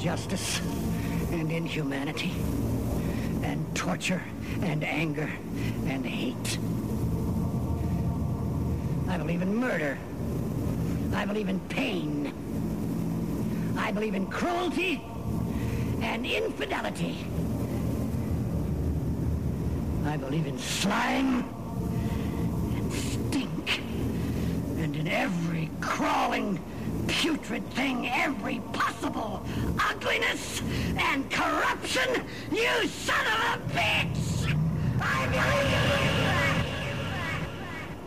injustice and inhumanity and torture and anger and hate. I believe in murder. I believe in pain. I believe in cruelty and infidelity. I believe in slime and stink and in every crawling, putrid thing, every possible ugliness and corruption, you son of a bitch! I believe in that!